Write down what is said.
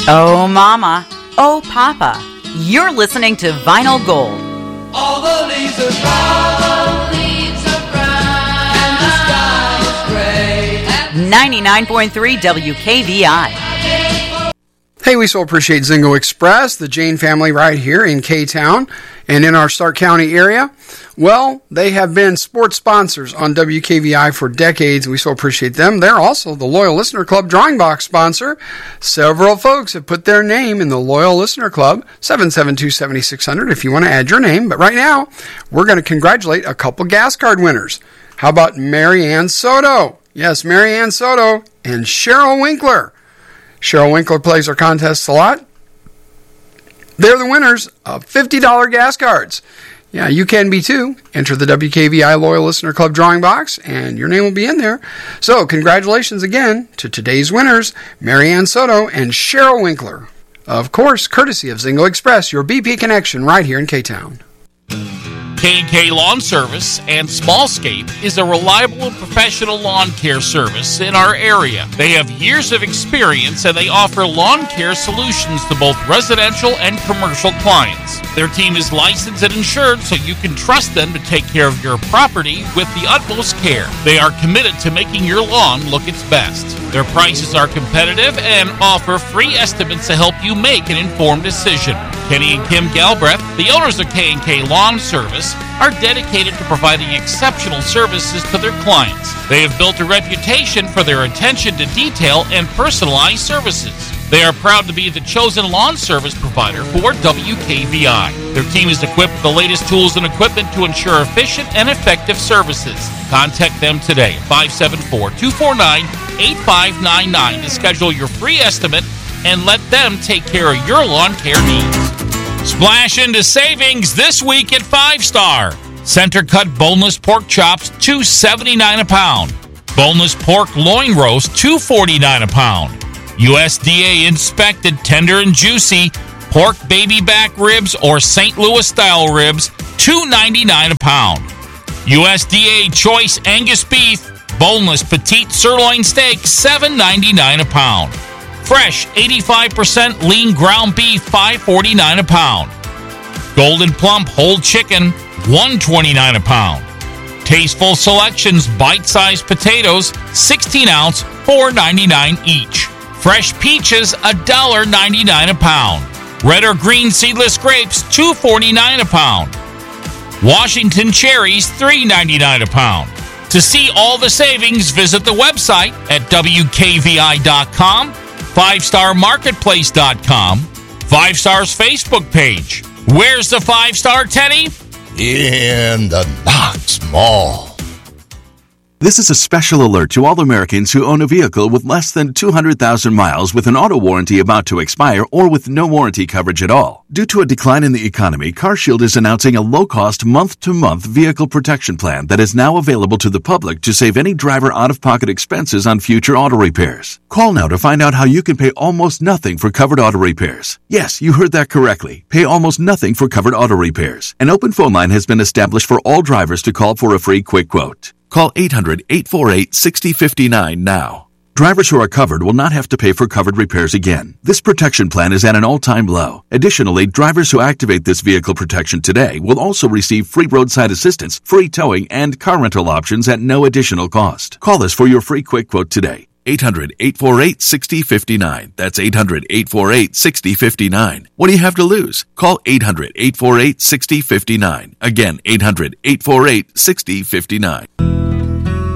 Oh, Mama. Oh, Papa. You're listening to Vinyl Gold. All the leaves are brown, and the sky is gray. 99.3 WKVI. Hey, we so appreciate Zingo Express, the Jane family right here in K-Town and in our Stark County area. Well, they have been sports sponsors on WKVI for decades. We so appreciate them. They're also the Loyal Listener Club Drawing Box sponsor. Several folks have put their name in the Loyal Listener Club, 772-7600 if you want to add your name. But right now, we're going to congratulate a couple gas card winners. How about Mary Ann Soto? Yes, Mary Ann Soto and Cheryl Winkler. Cheryl Winkler plays our contests a lot. They're the winners of $50 gas cards. Yeah, you can be too. Enter the WKVI Loyal Listener Club drawing box, and your name will be in there. So, congratulations again to today's winners, Mary Ann Soto and Cheryl Winkler. Of course, courtesy of Zingo Express, your BP connection right here in K-Town. K&K Lawn Service and Smallscape is a reliable and professional lawn care service in our area. They have years of experience and they offer lawn care solutions to both residential and commercial clients. Their team is licensed and insured, so you can trust them to take care of your property with the utmost care. They are committed to making your lawn look its best. Their prices are competitive and offer free estimates to help you make an informed decision. Kenny and Kim Galbraith, the owners of K&K Lawn Service, are dedicated to providing exceptional services to their clients. They have built a reputation for their attention to detail and personalized services. They are proud to be the chosen lawn service provider for WKVI. Their team is equipped with the latest tools and equipment to ensure efficient and effective services. Contact them today at 574-249-8599 to schedule your free estimate and let them take care of your lawn care needs. Splash into savings this week at 5 Star. Center cut boneless pork chops, $2.79 a pound. Boneless pork loin roast, $2.49 a pound. USDA inspected tender and juicy pork baby back ribs or St. Louis style ribs, $2.99 a pound. USDA choice Angus beef, boneless petite sirloin steak, $7.99 a pound. Fresh 85% lean ground beef, $5.49 a pound. Golden plump whole chicken, $1.29 a pound. Tasteful selections bite-sized potatoes, 16-ounce, $4.99 each. Fresh peaches, $1.99 a pound. Red or green seedless grapes, $2.49 a pound. Washington cherries, $3.99 a pound. To see all the savings, visit the website at WKVI.com, 5starmarketplace.com, 5 Star's Facebook page. Where's the 5 Star, Teddy? In the Knox Mall. This is a special alert to all Americans who own a vehicle with less than 200,000 miles with an auto warranty about to expire or with no warranty coverage at all. Due to a decline in the economy, CarShield is announcing a low-cost month-to-month vehicle protection plan that is now available to the public to save any driver out-of-pocket expenses on future auto repairs. Call now to find out how you can pay almost nothing for covered auto repairs. Yes, you heard that correctly. Pay almost nothing for covered auto repairs. An open phone line has been established for all drivers to call for a free quick quote. Call 800-848-6059 now. Drivers who are covered will not have to pay for covered repairs again. This protection plan is at an all-time low. Additionally, drivers who activate this vehicle protection today will also receive free roadside assistance, free towing, and car rental options at no additional cost. Call us for your free quick quote today. 800-848-6059. That's 800-848-6059. What do you have to lose? Call 800-848-6059. Again, 800-848-6059.